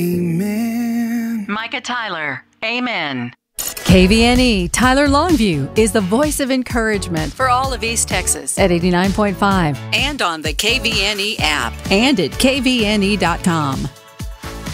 Amen. Micah Tyler, amen. KVNE Tyler Longview is the voice of encouragement For all of East Texas at 89.5 and on the KVNE app. and at kvne.com.